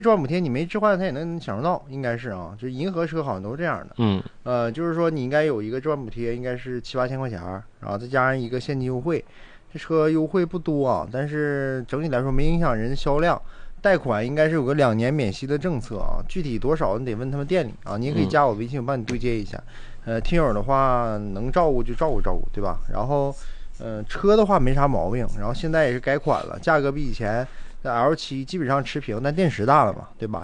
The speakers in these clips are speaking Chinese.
置换补贴你没置换，他也能享受到，应该是啊，就银河车好像都是这样的。就是说你应该有一个置换补贴，应该是7、8千块钱，然后再加上一个现金优惠。这车优惠不多啊，但是整体来说没影响人销量。贷款应该是有个2年免息的政策啊，具体多少你得问他们店里啊。你也可以加我微信，我帮你对接一下。听友的话能照顾就照顾照顾，对吧？然后车的话没啥毛病，然后现在也是改款了，价格比以前的 L7基本上持平，但电池大了嘛，对吧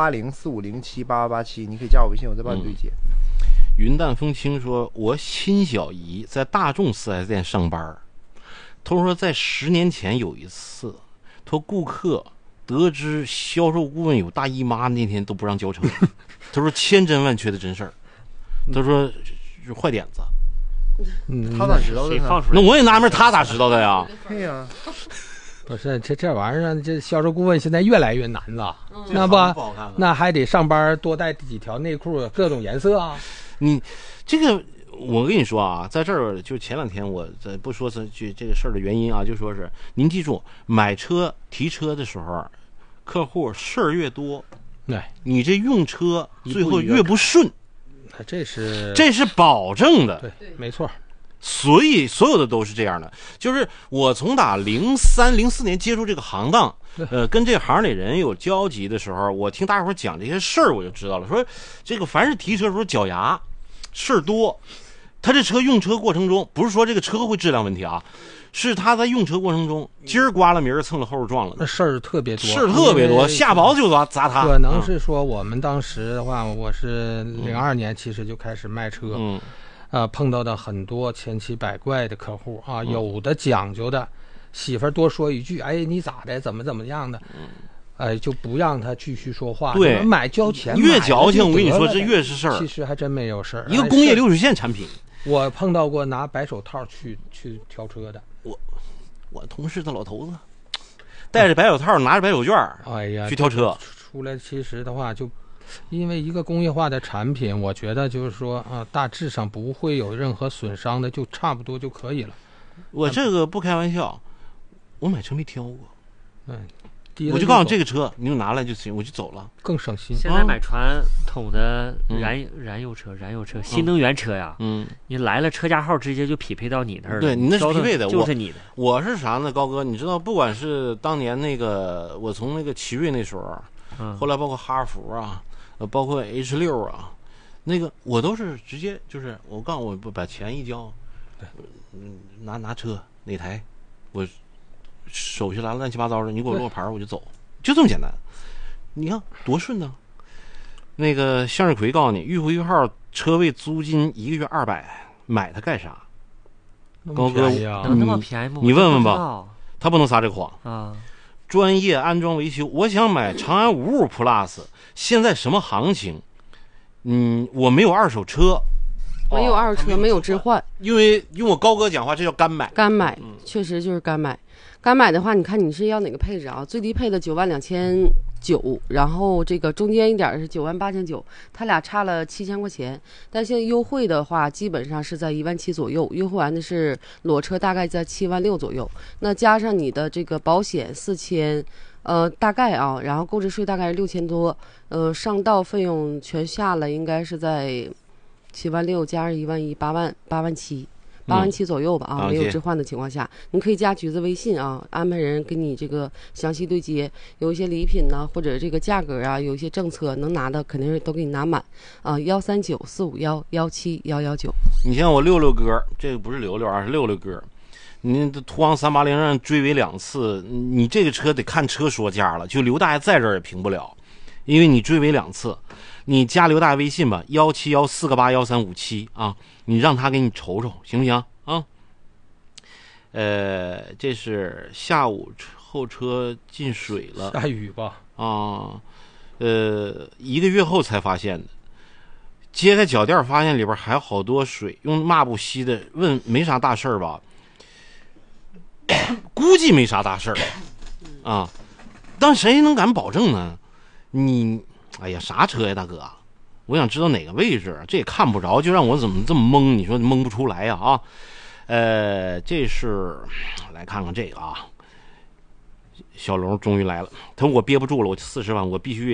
？18045078887，你可以加我微信，我再帮你对接。 云淡风轻说，我亲小姨在大众 4S 店上班，他说在10年前有一次，他顾客得知销售顾问有大姨妈，那天都不让交车。他说千真万确的真事儿，他说是坏点子。 他咋知道的呢？ 那我也纳闷，他咋知道的呀？ 对呀， 不是这玩意儿，这销售顾问现在越来越难了。那不那还得上班多带几条内裤，各种颜色啊。 你这个，我跟你说啊，在这儿就前2天我不说这个事儿的原因啊，就说是您记住，买车提车的时候，客户事儿越多， 对， 你这用车最后越不顺。 这是保证的， 对，没错。 所以所有的都是这样的，就是我从打03、04年接触这个行当，跟这行里人有交集的时候，我听大伙讲这些事儿，我就知道了。说这个凡是提车的时候脚牙事儿多，他这车用车过程中，不是说这个车会质量问题啊，是他在用车过程中今儿刮了明儿蹭了后儿撞了， 那事儿特别多， 事儿特别多，下雹子就砸他。 可能是说我们当时的话，我是02年其实就开始卖车，碰到的很多千奇百怪的客户啊，有的讲究的，媳妇儿多说一句，哎，你咋的，怎么样的，就不让他继续说话。 对， 买交钱， 越矫情，我跟你说，这越是事儿。 其实还真没有事儿。 一个工业流水线产品， 我碰到过拿白手套去挑车的。 我同事的老头子戴着白手套，拿着白手绢， 哎呀， 去挑车出来。其实的话，就因为一个工业化的产品，我觉得就是说啊，大致上不会有任何损伤的，就差不多就可以了。 我这个不开玩笑，我买车没挑过， 我就告诉你这个车你就拿来就行，我就走了， 更省心。 现在买传统的燃油车、新能源车呀，你来了车架号直接就匹配到你那儿了。 对，你那是匹配的， 就是你的。 我是啥呢，高哥？你知道，不管是当年那个我从那个奇瑞那时候，后来包括哈弗啊，包括 H6啊，那个我都是直接就是我告诉我把钱一交，拿车哪台我。手续来了乱七八糟的，你给我落牌我就走，就这么简单。你看多顺呢。那个向日葵告诉你，玉湖1号车位租金1个月200，买它干啥？高哥， 能那么便宜吗？ 你问问吧，他不能撒这个谎啊。 专业安装维修，我想买长安55 Plus， 现在什么行情？我没有二手车。 没有二手车，没有置换， 因为用我高哥讲话，这叫干买。 干买，确实就是干买。干买的话，你看你是要哪个配置啊？最低配的92900，然后这个中间一点是98900，它俩差了7000块钱。但现在优惠的话，基本上是在17000左右，优惠完的是裸车大概在76000左右。那加上你的这个保险4000。大概啊，然后购置税大概是6000多，上道费用全下了，应该是在76000加上11000，87000左右吧啊，没有置换的情况下，你可以加橘子微信啊，安排人跟你这个详细对接，有一些礼品呢，或者这个价格啊，有一些政策能拿的肯定是都给你拿满啊，13945117119。 你像我溜哥，这个不是溜啊，是溜哥。你途昂380让追尾2次，你这个车得看车说价了，就刘大爷在这儿也评不了，因为你追尾2次。你加刘大爷微信吧，171481357啊，你让他给你瞅瞅，行不行啊？这是下午后车进水了， 下雨吧？ 啊，1个月后才发现的。揭开脚垫发现里边还有好多水，用抹布吸的，问没啥大事儿吧？估计没啥大事儿啊，但谁能敢保证呢？哎呀，啥车呀，大哥？我想知道哪个位置，这也看不着，就让我怎么这么蒙？你说蒙不出来呀这是来看看这个啊， 小龙终于来了，他说我憋不住了，我40万，我必须